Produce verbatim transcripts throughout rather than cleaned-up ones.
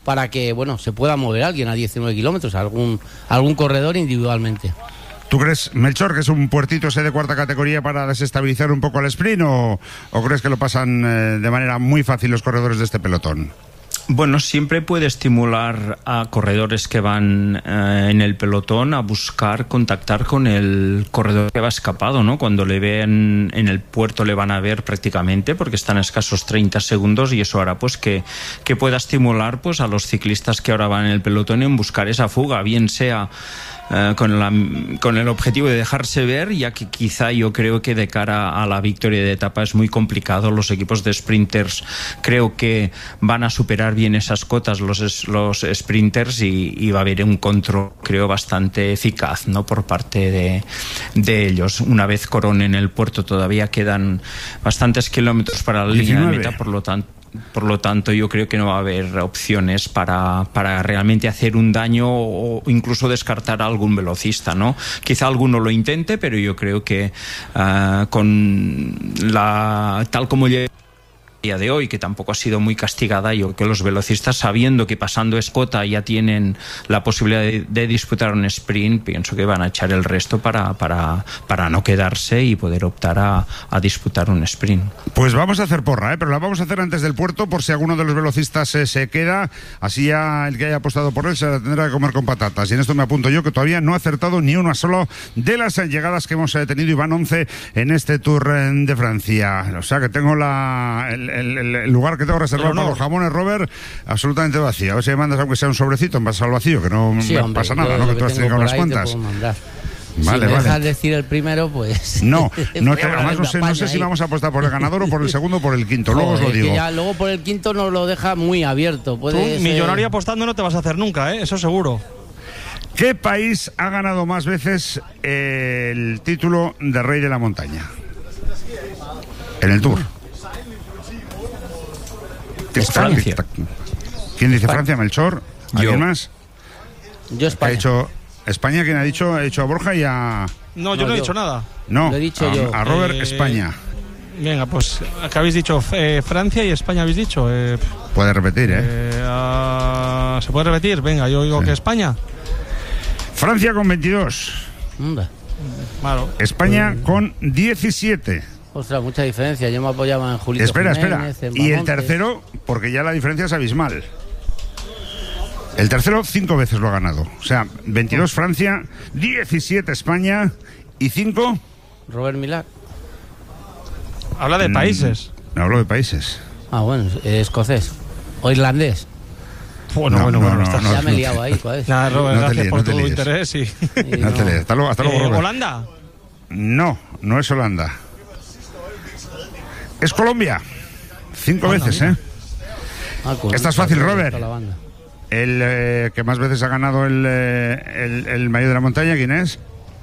para que, bueno, se pueda mover alguien a diecinueve kilómetros, algún, algún corredor individualmente. ¿Tú crees, Melchor, que es un puertito ese de cuarta categoría para desestabilizar un poco al sprint o, o crees que lo pasan eh, de manera muy fácil los corredores de este pelotón? Bueno, siempre puede estimular a corredores que van eh, en el pelotón a buscar contactar con el corredor que va escapado, ¿no? Cuando le ven en el puerto le van a ver prácticamente porque están a escasos treinta segundos y eso hará pues que, que pueda estimular pues a los ciclistas que ahora van en el pelotón en buscar esa fuga, bien sea Uh, con, la, con el objetivo de dejarse ver, ya que quizá yo creo que de cara a la victoria de etapa es muy complicado. Los equipos de sprinters creo que van a superar bien esas cotas los, los sprinters y, y va a haber un control creo bastante eficaz, ¿no? Por parte de, de ellos. Una vez coronen el puerto todavía quedan bastantes kilómetros para la línea de meta, por lo tanto Por lo tanto, yo creo que no va a haber opciones para, para realmente hacer un daño o incluso descartar a algún velocista, ¿no? Quizá alguno lo intente, pero yo creo que uh, con la tal como llega día de hoy, que tampoco ha sido muy castigada, yo creo que los velocistas, sabiendo que pasando Escota ya tienen la posibilidad de, de disputar un sprint, pienso que van a echar el resto para, para, para no quedarse y poder optar a, a disputar un sprint. Pues vamos a hacer porra, ¿eh? Pero la vamos a hacer antes del puerto por si alguno de los velocistas eh, se queda, así ya el que haya apostado por él se la tendrá que comer con patatas. Y en esto me apunto yo, que todavía no he acertado ni una sola de las llegadas que hemos eh, tenido, y van once en este Tour eh, de Francia. O sea que tengo la... El, El, el, el lugar que tengo reservado no, no. para los jamones, Robert, absolutamente vacío. A ver si me mandas aunque sea un sobrecito en base al vacío, que no sí, me hombre, pasa nada, ¿no? Que tú has tenido unas cuantas. Vale, si me dejas vale. decir el primero, pues... No, no, te, además no sé, no sé si vamos a apostar por el ganador o por el segundo o por el quinto, luego Joder, os lo digo. Ya, luego por el quinto nos lo deja muy abierto. Tú, ser... millonario apostando no te vas a hacer nunca, ¿eh? Eso seguro. ¿Qué país ha ganado más veces el título de Rey de la Montaña? En el Tour. Francia. ¿Quién dice Francia, Melchor? ¿Alguien yo. más? Yo España. ¿Ha dicho España? ¿Quién ha dicho? ¿Ha dicho a Borja y a...? No, yo no, no he yo. dicho nada. No, lo he dicho a, yo. a Robert, eh, España. Venga, pues, ¿qué habéis dicho? Eh, Francia y España habéis dicho. Eh, Puede repetir, ¿eh? eh uh, ¿Se puede repetir? Venga, yo digo sí. que España. Francia con veintidós. Anda. Claro. España con diecisiete. Ostras, mucha diferencia. Yo me apoyaba en Julito Espera, Jiménez, espera. en Y el Bamontes. tercero, porque ya la diferencia es abismal. El tercero cinco veces lo ha ganado. O sea, veintidós Francia, diecisiete España y cinco... Robert Millar. Habla de países. Mm, hablo de países. Ah, bueno, eh, escocés. O irlandés. Bueno, no, bueno, no, bueno. No, estás... no, ya me he no, liado no, ahí, pues. Nada, Robert, no gracias líes, por no tu líes. interés. Y... Y no no. te lees. Hasta luego, hasta luego, eh, Robert. ¿Holanda? No, no es Holanda. Es Colombia. Cinco Anda, veces, mira. ¿eh? Ah, cool. Esta es fácil, Robert. La banda. El eh, que más veces ha ganado el, eh, el, el maillot de la montaña, ¿quién es?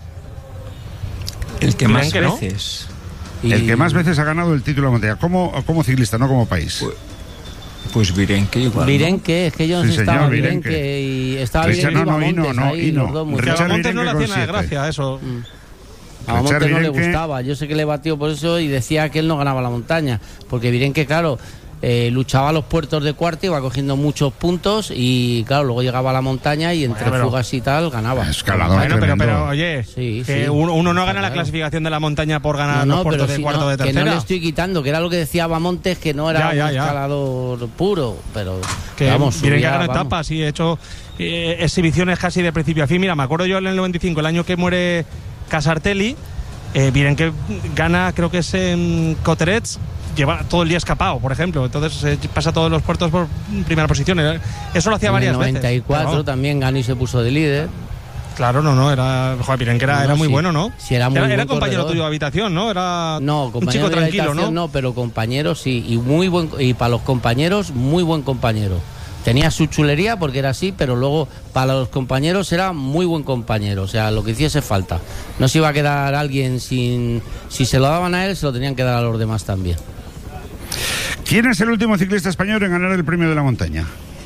El que más que no? veces. Y... El que más veces ha ganado el título de la montaña, como, como ciclista, no como país. Pues, pues Virenque igual. Virenque, es que yo no Sí, sé, estaba señor, Virenque, Virenque. y estaba Richard, Virenque no, no, y Hino, Bamontes no, ahí, Hino. los dos muy Que a Richard Montes no le Virenque hacía con nada de siete. gracia eso. Mm. A Montes Richard no le Virenque. gustaba, yo sé que le batió por eso y decía que él no ganaba la montaña, porque Virenque, claro, eh, luchaba a los puertos de cuarta, iba cogiendo muchos puntos y claro, luego llegaba a la montaña y entre Bueno, pero- fugas y tal ganaba. Escalador. Bueno, pero, tremendo. pero oye, Sí, que sí. uno, uno no gana Claro. la clasificación de la montaña por ganar No, los no, puertos pero de si cuarto no, de que tercera. no le estoy quitando, que era lo que decía Bamontes, que no era Ya, ya, un ya. escalador puro, pero Que vamos, miren que subía, ha ganado vamos. etapas y he hecho eh, exhibiciones casi de principio a fin. Mira, me acuerdo yo en el noventa y cinco, el año que muere Casartelli, eh, miren que gana, creo que es en Coterets, lleva todo el día escapado, por ejemplo. Entonces eh, pasa todos los puertos por primera posición. Eso lo hacía En varias el noventa y cuatro veces. Pero, también ganó y se puso de líder. claro, no, no, era. Joder, miren que era, No, era muy sí. bueno, ¿no? Sí, era muy era, buen era compañero corredor. tuyo de habitación, ¿no? Era No, un compañero chico de tranquilo, ¿no? habitación no, pero compañeros sí, y muy buen, y para los compañeros muy buen compañero. Tenía su chulería porque era así, pero luego para los compañeros era muy buen compañero, o sea, lo que hiciese falta. No se iba a quedar alguien sin, si se lo daban a él, se lo tenían que dar a los demás también. ¿Quién es el último ciclista español en ganar el premio de la montaña?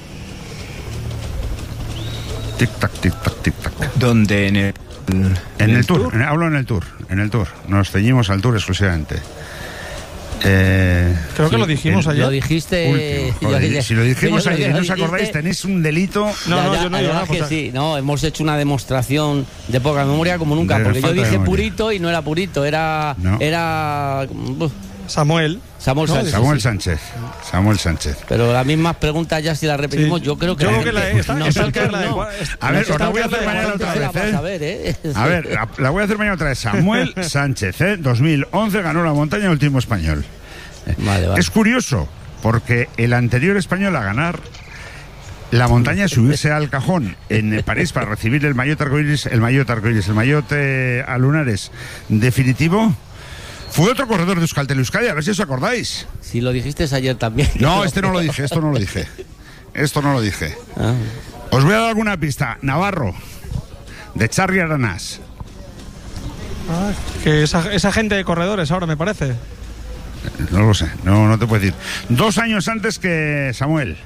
Tic tac, tic tac, tic tac. Donde en el, En el Tour, en- hablo en el Tour, en el Tour. Nos ceñimos al Tour exclusivamente. Eh, Creo que sí, lo dijimos el, ayer. Lo dijiste. Último, joder, yo- si lo dijimos yo- ayer y lo no os acordáis, dijiste. tenéis un delito. No, Ya, no, ya, yo no digo además nada, que pues, sí, no, hemos hecho una demostración de poca memoria como nunca, De porque yo falta de dije memoria. purito y no era purito, era No. era uf, Samuel. Samuel No, Sánchez. Samuel sí. Sánchez. Samuel Sánchez. Pero las mismas preguntas ya si las repetimos, Sí. yo creo que Yo la creo que la- gente- está- no, está nosotros claro la de no. Juan- A ver, os Nosotros la voy a la hacer gente mañana otra se la vez, vas ¿eh? a ver, ¿eh? A ver, la, la voy a hacer mañana otra vez. Samuel Sánchez, ¿eh? dos mil once ganó la montaña último español. Vale, vale. Es curioso, porque el anterior español a ganar la montaña, subirse al cajón en París para recibir el maillot arcoíris, el maillot arcoíris, el maillot eh, a lunares definitivo, fue otro corredor de Euskaltel Euskadi, a ver si os acordáis. Si lo dijiste ayer también. No, este no lo dije, esto no lo dije. Esto no lo dije. Ah, Os voy a dar alguna pista. Navarro, de Charri Aranás. Ah, que esa, esa gente de corredores ahora, me parece. No lo sé, no, no te puedo decir. Dos años antes que Samuel.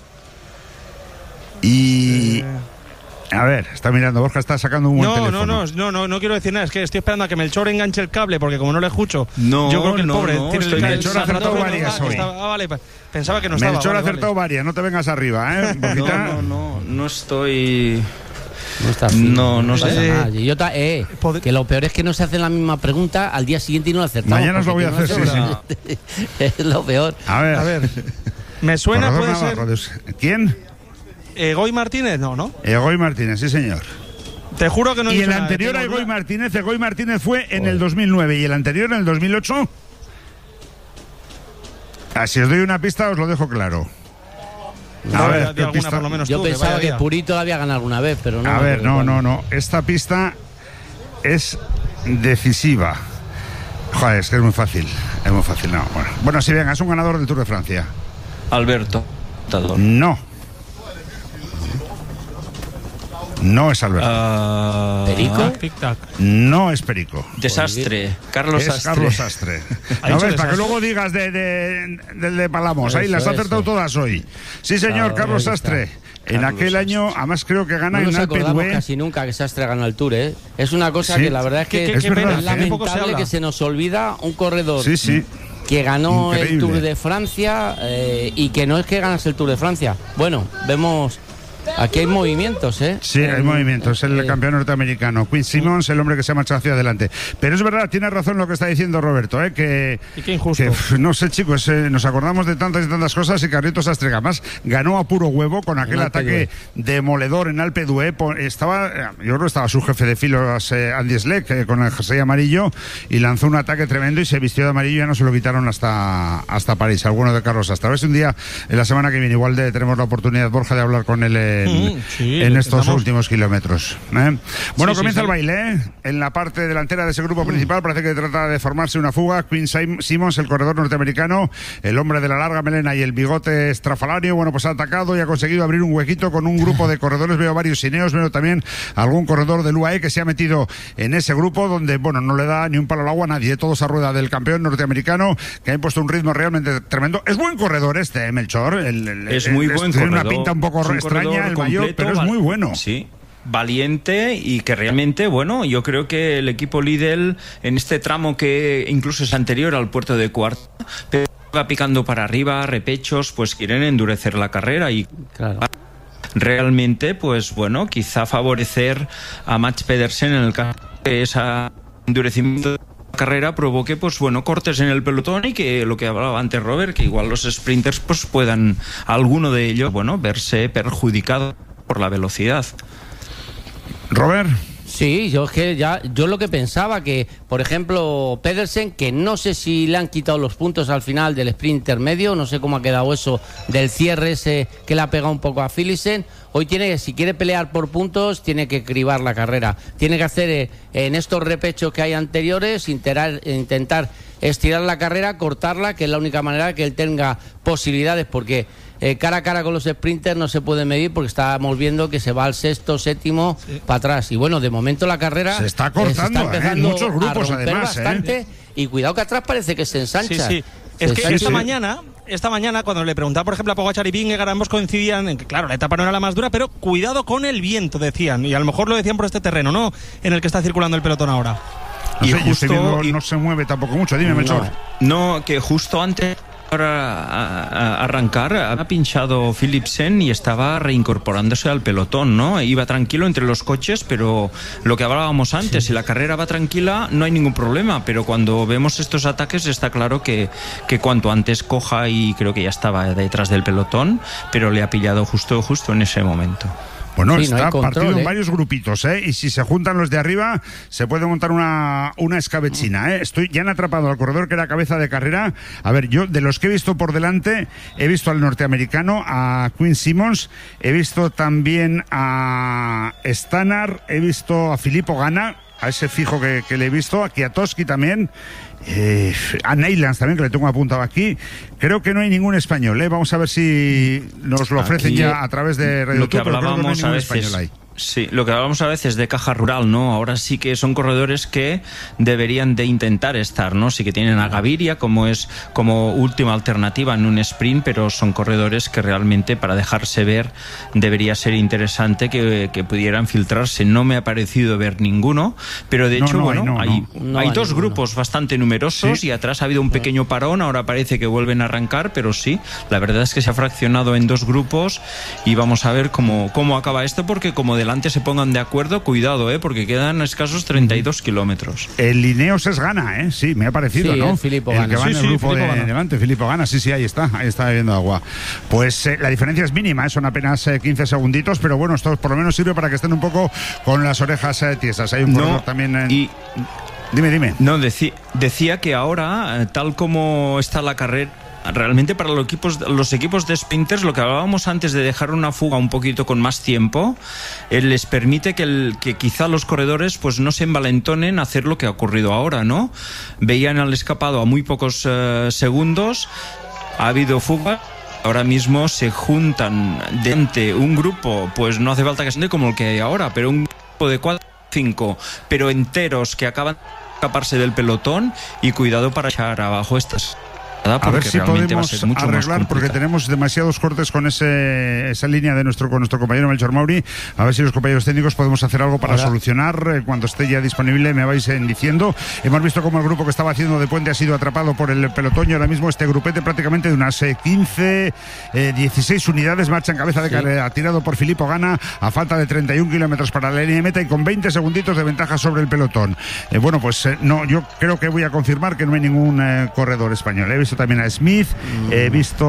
Y... A ver, está mirando, Borja está sacando un buen No, no, teléfono. no, no, no, no quiero decir nada. Es que estoy esperando a que Melchor enganche el cable, porque como no le escucho, No, yo creo que el no, pobre no, tiene estoy- el Melchor ha acertado Ah, varias que hoy. estaba- ah, vale, pensaba que no estaba. Melchor ha vale, acertado vale. varias, no te vengas arriba, ¿eh? No, Borjita. no, no, no estoy... no está así. No, no pasa sé. nada. Y yo ta- eh, Pod- que lo peor es que no se hace la misma pregunta al día siguiente y no la acertamos. Mañana os lo voy a porque hacer, no sí, es lo peor. A ver, A ver, me suena, corredor puede ser. Navarro de- ¿Quién? Egoy Martínez, no, ¿no? Egoy Martínez, sí señor. Te juro que no he Y dicho el nada, anterior a tengo Egoy duda. Martínez, Egoy Martínez fue en el dos mil nueve y el anterior en el dos mil ocho. Ah, si os doy una pista os lo dejo claro. A No, ver, de- de ¿qué alguna pista? por lo menos Yo tú, que pensaba vaya que día. Purito la había ganado alguna vez, pero no. A ver, pero no, bueno. no, no. Esta pista es decisiva. Joder, es que es muy fácil. Es muy fácil, no. Bueno, bueno sí, venga, es un ganador del Tour de Francia. Alberto. Tador. No. No es Alberto. Ah, ¿Perico? Tic-tac. No es Perico. Desastre. Carlos Es Sastre. Carlos Sastre. ¿Ha ¿No dicho ves? Para que desastre? luego digas de, de, del de Palamos. Ahí Eso, las ha acertado eso. todas hoy. Sí, señor, Claro, Carlos ahí está. Sastre. En Carlos aquel Sastre. año, además creo que gana No en nos Alpe acordamos d'Huez. casi nunca que Sastre gana el Tour, ¿eh? Es una cosa Sí. que la verdad es que Qué- qué- Es qué verdad, pena, ¿eh? qué poco se lamentable habla. que se nos olvida un corredor Sí, sí. que ganó el Increíble. Tour de Francia eh, y que no es que ganas el Tour de Francia. Bueno, vemos... Aquí hay movimientos, ¿eh? Sí, hay En- movimientos. Es el eh, campeón norteamericano. Quinn Simmons, el hombre que se ha marchado hacia adelante. Pero es verdad, tiene razón lo que está diciendo Roberto, ¿eh? Que, Y qué injusto. que, pf, no sé, chicos, eh, nos acordamos de tantas y tantas cosas y Carlitos Sastre además ganó a puro huevo con aquel En Alpe ataque demoledor en Alpe d'Huez. Po- Estaba, eh, yo creo que estaba su jefe de filos, eh, Andy Schleck, eh, con el jersey amarillo y lanzó un ataque tremendo y se vistió de amarillo y ya no se lo quitaron hasta, hasta París. Alguno de Carlos Sastre. A ver si un día, en la semana que viene, igual de, tenemos la oportunidad, Borja, de hablar con él en, Mm, sí, en lo estos intentamos. últimos kilómetros. ¿eh? Bueno, Sí, sí, comienza sí. el baile, ¿eh? En la parte delantera de ese grupo principal parece que trata de formarse una fuga. Quinn Sim- Simmons, el corredor norteamericano, el hombre de la larga melena y el bigote estrafalario, bueno, pues ha atacado y ha conseguido abrir un huequito con un grupo de corredores. Veo varios cineos, veo también algún corredor del U A E que se ha metido en ese grupo donde, bueno, no le da ni un palo al agua a nadie. Todos a rueda del campeón norteamericano que ha impuesto un ritmo realmente tremendo. Es buen corredor este, ¿eh, Melchor? El- el- Es el- muy el- buen tiene corredor. una pinta un poco Es un extraña corredor el maillot, completo, pero es val- muy bueno. Sí, valiente y que realmente, bueno, yo creo que el equipo Lidl en este tramo que incluso es anterior al puerto de Cuarta, pero va picando para arriba, repechos, pues quieren endurecer la carrera y Claro. realmente, pues bueno, quizá favorecer a Mats Pedersen en el caso de ese endurecimiento de la carrera provoque, pues bueno, cortes en el pelotón y que lo que hablaba antes Robert, que igual los sprinters pues puedan, alguno de ellos, bueno, verse perjudicado por la velocidad. Robert. Sí, yo es que ya, yo lo que pensaba que, por ejemplo, Pedersen, que no sé si le han quitado los puntos al final del sprint intermedio, no sé cómo ha quedado eso del cierre ese que le ha pegado un poco a Philipsen. Hoy tiene, si quiere pelear por puntos, tiene que cribar la carrera. Tiene que hacer eh, en estos repechos que hay anteriores, interar- intentar estirar la carrera, cortarla, que es la única manera que él tenga posibilidades, porque eh, cara a cara con los sprinters no se puede medir porque estamos viendo que se va al sexto, séptimo, para atrás. Y bueno, de momento la carrera Se está eh, cortando, ¿eh? empezando Muchos grupos, a romper además, ¿eh? bastante. Y cuidado que atrás parece que se ensancha. Sí, sí. Se Es que ensancha. esta mañana, esta mañana, cuando le preguntaba, por ejemplo, a Pogačar y Vingegaard, ambos coincidían en que, claro, la etapa no era la más dura, pero cuidado con el viento, decían. Y a lo mejor lo decían por este terreno, ¿no? En el que está circulando el pelotón ahora. No y sé, justo yo estoy viendo, y, no se mueve tampoco mucho. Dime, Melchor. No, que justo antes para a, a arrancar ha pinchado Philipsen y estaba reincorporándose al pelotón, ¿no? Iba tranquilo entre los coches, pero lo que hablábamos antes, sí. Si la carrera va tranquila no hay ningún problema, pero cuando vemos estos ataques está claro que, que cuanto antes coja, y creo que ya estaba detrás del pelotón, pero le ha pillado justo, justo en ese momento. Bueno, sí, está no control, partido en ¿eh? varios grupitos, ¿eh? Y si se juntan los de arriba, se puede montar una, una escabechina, ¿eh? Estoy, ya han atrapado al corredor que era cabeza de carrera. A ver, yo de los que he visto por delante, he visto al norteamericano, a Quinn Simmons, he visto también a Stannard, he visto a Filippo Ganna, a ese fijo que, que le he visto, a Kwiatkowski también. Eh, a Neylands también, que le tengo apuntado aquí. Creo que no hay ningún español, ¿eh? Vamos a ver si nos lo ofrecen aquí, ya a través de Radio Lo que Tour, pero creo que no hay hablábamos a ningún veces, español ahí. Sí, lo que hablábamos a veces de caja rural, ¿no? Ahora sí que son corredores que deberían de intentar estar, ¿no? Sí que tienen a Gaviria como es como última alternativa en un sprint, pero son corredores que realmente para dejarse ver debería ser interesante que, que pudieran filtrarse. No me ha parecido ver ninguno, pero de no, hecho, no, bueno, no, hay, no. hay No dos hay grupos bastante numerosos, ¿sí? Y atrás ha habido un pequeño parón, ahora parece que vuelven a arrancar, pero sí, la verdad es que se ha fraccionado en dos grupos y vamos a ver cómo, cómo acaba esto, porque como de delante se pongan de acuerdo, cuidado, ¿eh? Porque quedan escasos treinta y dos kilómetros. El Ineos es Gana, ¿eh? Sí, me ha parecido, sí, ¿no? El, Filippo el Ganna. que va Sí, en el sí, grupo Filippo de Ganna. delante, Filippo Ganna, sí, sí, ahí está, ahí está bebiendo agua. Pues eh, la diferencia es mínima, ¿eh? Son apenas eh, quince segunditos, pero bueno, esto por lo menos sirve para que estén un poco con las orejas eh, tiesas. Hay un no, corredor también en... y Dime, dime. No, deci- decía que ahora, eh, tal como está la carrera, realmente para los equipos, los equipos de sprinters, lo que hablábamos antes de dejar una fuga un poquito con más tiempo, eh, les permite que, el, que quizá los corredores pues no se envalentonen a hacer lo que ha ocurrido ahora, ¿no? Veían al escapado a muy pocos uh, segundos, ha habido fuga. Ahora mismo se juntan de un grupo, pues no hace falta que sea como el que hay ahora, pero un grupo de cuatro o cinco, pero enteros, que acaban de escaparse del pelotón, y cuidado para echar abajo estas. A ver si podemos arreglar, porque tenemos demasiados cortes con ese, esa línea de nuestro con nuestro compañero Melchor Mauri. A ver si los compañeros técnicos podemos hacer algo para Ahora. solucionar. Eh, cuando esté ya disponible me vais eh, diciendo. Hemos visto cómo el grupo que estaba haciendo de puente ha sido atrapado por el pelotón, y ahora mismo este grupete prácticamente de unas eh, quince, eh, dieciséis unidades marcha en cabeza de sí. carrera, tirado por Filippo Ganna a falta de treinta y un kilómetros para la línea de meta y con veinte segunditos de ventaja sobre el pelotón. Eh, bueno, pues eh, no, yo creo que voy a confirmar que no hay ningún eh, corredor español. He visto también a Smith, mm. he visto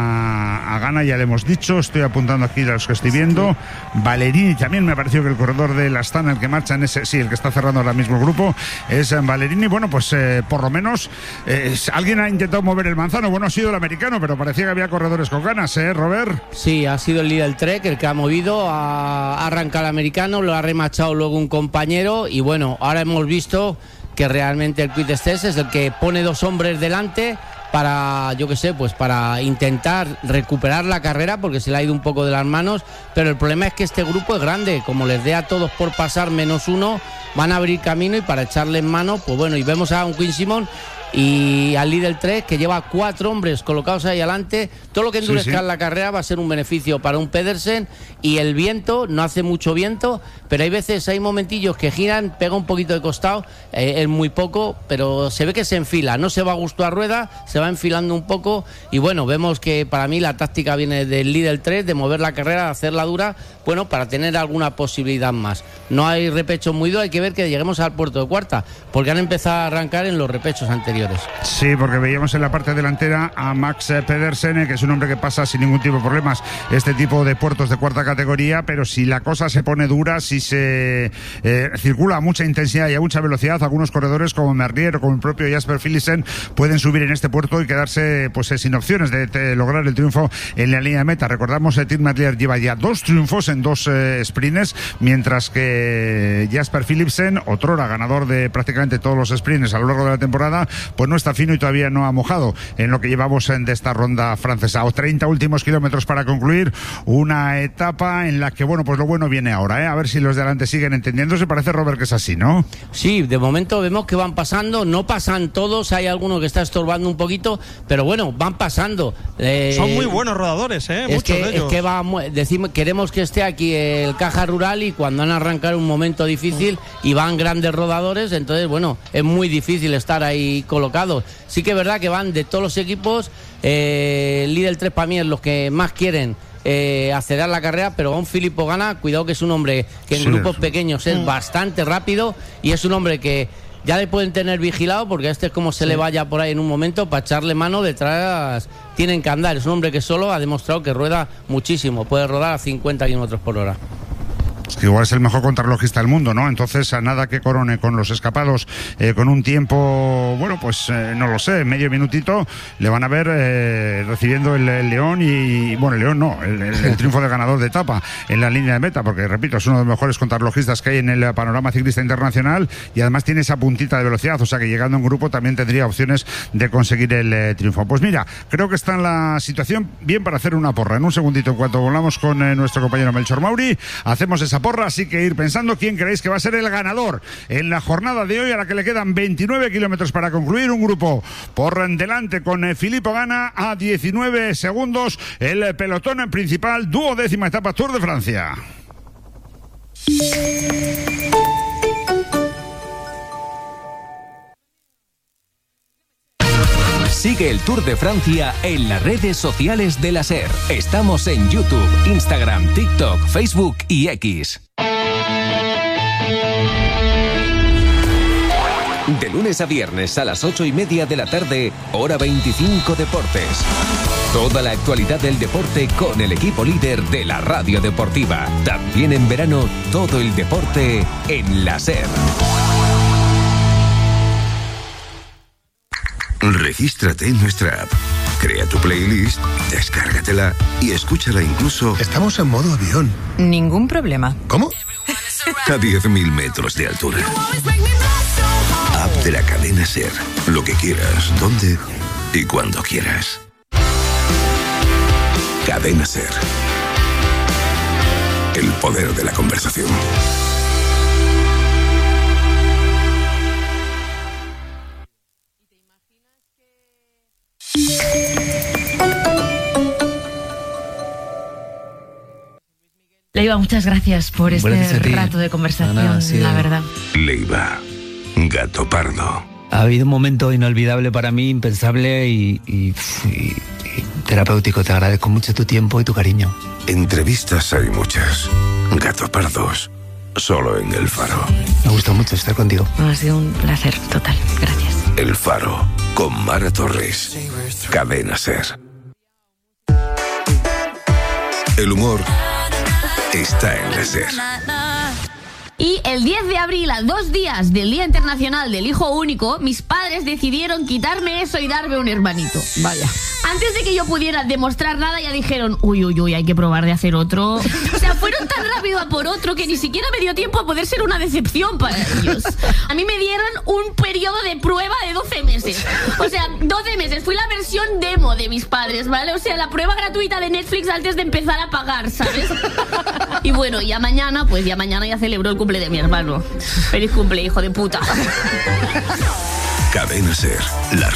a, a Ganna, ya le hemos dicho, estoy apuntando aquí los que estoy viendo. Sí. Valerini también me ha parecido que el corredor de la Astana, el que marcha en ese, sí, el que está cerrando ahora mismo el grupo, es Valerini. Bueno, pues eh, por lo menos eh, alguien ha intentado mover el manzano. Bueno, ha sido el americano, pero parecía que había corredores con ganas, ¿eh, Robert? Sí, ha sido el líder Trek el que ha movido, ha arrancado el americano, lo ha remachado luego un compañero, y bueno, ahora hemos visto que realmente el Quick Step es el que pone dos hombres delante para, yo qué sé, pues para intentar recuperar la carrera, porque se le ha ido un poco de las manos, pero el problema es que este grupo es grande, como les dé a todos por pasar menos uno, van a abrir camino, y para echarle en mano, pues bueno, y vemos a un Quinn Simmons y al líder tres que lleva cuatro hombres colocados ahí adelante. Todo lo que endurezca sí, sí. la carrera va a ser un beneficio para un Pedersen, y el viento, no hace mucho viento, pero hay veces, hay momentillos que giran, pega un poquito de costado, eh, es muy poco, pero se ve que se enfila, no se va a gusto a rueda, se va enfilando un poco, y bueno, vemos que para mí la táctica viene del líder tres, de mover la carrera, de hacerla dura, bueno, para tener alguna posibilidad más. No hay repechos muy duros, hay que ver que lleguemos al puerto de cuarta, porque han empezado a arrancar en los repechos anteriores. Sí, porque veíamos en la parte delantera a Max Pedersen, que es un hombre que pasa sin ningún tipo de problemas este tipo de puertos de cuarta categoría, pero si la cosa se pone dura, si se eh, circula a mucha intensidad y a mucha velocidad, algunos corredores como Merlier o como el propio Jasper Philipsen pueden subir en este puerto y quedarse pues sin opciones de, de lograr el triunfo en la línea de meta. Recordamos que Tim Merlier lleva ya dos triunfos en dos eh, sprints, mientras que Jasper Philipsen, otrora ganador de prácticamente todos los sprints a lo largo de la temporada, pues no está fino y todavía no ha mojado en lo que llevamos de esta ronda francesa. O treinta últimos kilómetros para concluir una etapa en la que, bueno, pues lo bueno viene ahora, ¿eh? A ver si los de adelante siguen entendiéndose. Parece, Robert, que es así, ¿no? Sí, de momento vemos que van pasando, no pasan todos, hay alguno que está estorbando un poquito, pero bueno, van pasando. Eh, Son muy buenos rodadores, ¿eh? Es Muchos que, de ellos. Es que va, decimos, queremos que esté aquí el Caja Rural y cuando han arrancado un momento difícil y van grandes rodadores, entonces, bueno, es muy difícil estar ahí colocados. Sí que es verdad que van de todos los equipos, eh, el Lidl tres para mí es los que más quieren Eh, acelerar la carrera, pero a un Filippo Ganna, cuidado que es un hombre que en sí, grupos es. pequeños es mm. bastante rápido y es un hombre que ya le pueden tener vigilado porque este es como se sí. le vaya por ahí en un momento para echarle mano detrás, tienen que andar. Es un hombre que solo ha demostrado que rueda muchísimo, puede rodar a cincuenta kilómetros por hora. Que igual es el mejor contrarrelojista del mundo, ¿no? Entonces, a nada que corone con los escapados, eh, con un tiempo, bueno, pues eh, no lo sé, medio minutito, le van a ver eh, recibiendo el, el León y, bueno, el León no, el, el, el triunfo del ganador de etapa en la línea de meta, porque, repito, es uno de los mejores contrarrelojistas que hay en el panorama ciclista internacional y además tiene esa puntita de velocidad, o sea que llegando en grupo también tendría opciones de conseguir el eh, triunfo. Pues mira, creo que está en la situación bien para hacer una porra. En un segundito, en cuanto volvamos con eh, nuestro compañero Melchor Mauri, hacemos esa porra, así que ir pensando quién creéis que va a ser el ganador en la jornada de hoy, a la que le quedan veintinueve kilómetros para concluir. Un grupo por delante con eh, Filippo Ganna a diecinueve segundos, el pelotón principal, duodécima etapa Tour de Francia. Sigue el Tour de Francia en las redes sociales de la SER. Estamos en YouTube, Instagram, TikTok, Facebook y X. De lunes a viernes a las ocho y media de la tarde, hora veinticinco Deportes. Toda la actualidad del deporte con el equipo líder de la radio deportiva. También en verano, todo el deporte en la SER. Regístrate en nuestra app, crea tu playlist, descárgatela y escúchala incluso... Estamos en modo avión. Ningún problema. ¿Cómo? A diez mil metros de altura. App de la cadena SER. Lo que quieras, donde y cuando quieras. Cadena SER. El poder de la conversación. Leiva, muchas gracias por este gracias rato de conversación, nada, sí, la verdad. Leiva, Gato Pardo. Ha habido un momento inolvidable para mí, impensable y, y, y, y terapéutico. Te agradezco mucho tu tiempo y tu cariño. Entrevistas hay muchas. Gato Pardos, solo en El Faro. Me gustó mucho estar contigo. Ha sido un placer total, gracias. El Faro, con Mara Torres. Cadena SER. El humor está en la SER. Y el diez de abril, a dos días del Día Internacional del Hijo Único, mis padres decidieron quitarme eso y darme un hermanito. Vaya. Antes de que yo pudiera demostrar nada, ya dijeron, uy, uy, uy, hay que probar de hacer otro. O sea, fueron tan rápido a por otro que ni siquiera me dio tiempo a poder ser una decepción para ellos. A mí me dieron un periodo de prueba de doce meses. O sea, doce meses. Fui la versión demo de mis padres, ¿vale? O sea, la prueba gratuita de Netflix antes de empezar a pagar, ¿sabes? Y bueno, ya mañana, pues ya mañana ya celebro el cumple de mi hermano. Feliz cumple, hijo de puta. Cadena SER, la